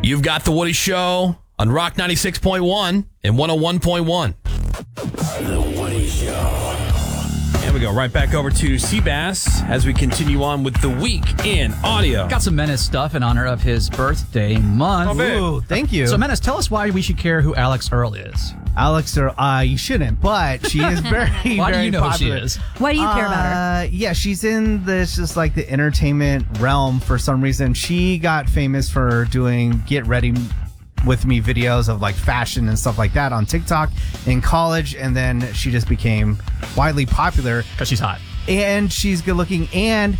You've got The Woody Show on Rock 96.1 and 101.1. The Woody Show. And we go right back over to Seabass as we continue on with the week in audio. Got some Menace stuff in honor of his birthday month. Ooh, thank you. So, Menace, tell us why we should care who Alex Earl is. Alex Earl, you shouldn't, but she is very, Why do very you know popular. who she is? Why do you care about her? Yeah, she's in this just like the entertainment realm for some reason. She got famous for doing Get Ready With Me videos of like fashion and stuff like that on TikTok in college, and then she just became widely popular Because she's hot. and she's good looking. And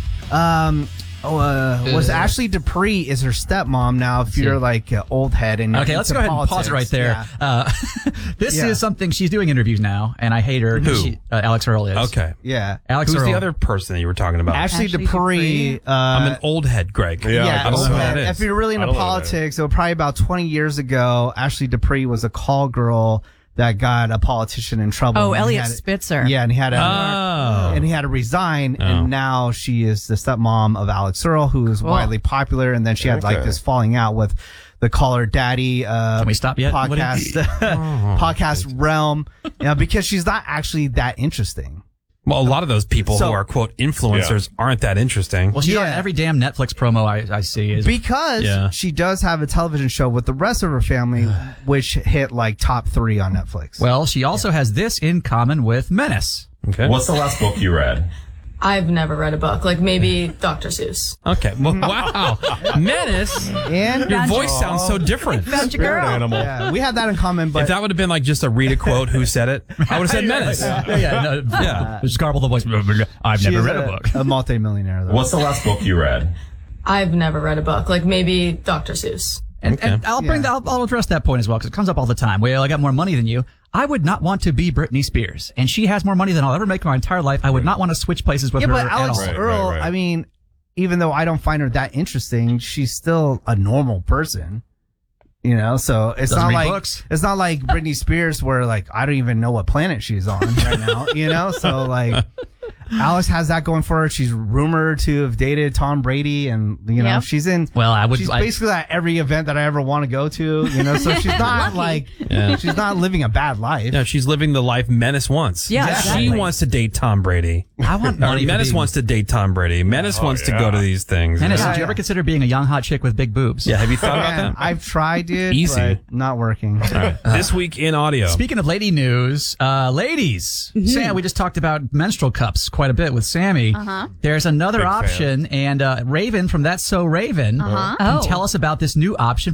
was Ashley Dupree is her stepmom now. If you're like an old head and Okay, let's go ahead and pause it right there. Yeah. This Yeah. is something she's doing interviews now, and I hate her. Who? Alex Earl is. Okay. Yeah. Alex Who's Earl. the other person that you were talking about? Ashley Ashley Dupree. Dupree. I'm an old head, Greg. Yeah, I don't know who that is. if you're really into politics, it was probably about 20 years ago. Ashley Dupree was a call girl that got a politician in trouble. Oh, And he Elliot had- Spitzer. Yeah, and he had to, Oh. and he had to resign, and now she is the stepmom of Alex Earl, who is widely popular. And then she had like this falling out with the Call Her Daddy Can we stop yet? podcast podcast realm, because she's not actually that interesting. Well, a lot of those people So- who are, quote, influencers aren't that interesting. Well, she's on Yeah. every damn Netflix promo I see. Is Because Yeah. she does have a television show with the rest of her family, which hit like top 3 on Netflix. Well, she also has this in common with Menace. Okay. What's the last book you read? I've never read a book. Like maybe Dr. Seuss. Okay. Well, wow. Menace. And Your voice sounds so different. Found your girl. yeah, we had that in common, but If that would have been like just a read a quote, who said it, I would have said Menace. Yeah. Just garble the voice. I've she never is read a book. a multimillionaire, though. What's the last book you read? I've never read a book. Like maybe Dr. Seuss. And I'll address that point as well, because it comes up all the time. Well, I got more money than you. I would not want to be Britney Spears, and she has more money than I'll ever make in my entire life. I would not want to switch places with Yeah, her but at Alex all. Earl, I mean, even though I don't find her that interesting, she's still a normal person. So it's Doesn't not read like books. it's not like Britney Spears, where like I don't even know what planet she's on right now. So like Alex has that going for her. She's rumored to have dated Tom Brady, and Yep. she's in. Well, she's basically at every event that I ever want to go to. So she's not like she's not living a bad life. No, she's living the life Menace wants. Yeah, She exactly. wants to date Tom Brady. I want Or money. Menace wants to date Tom Brady. Menace wants to go to these things. Menace, Yeah, did you yeah. ever consider being a young hot chick with big boobs? Yeah, have you thought about Man, that? I've tried, dude. Easy. but not working. This week in audio. Speaking of lady news, ladies, Sam, we just talked about menstrual cups quite a bit with Sammy. There's another option, and Raven from That's So Raven can Oh. tell us about this new option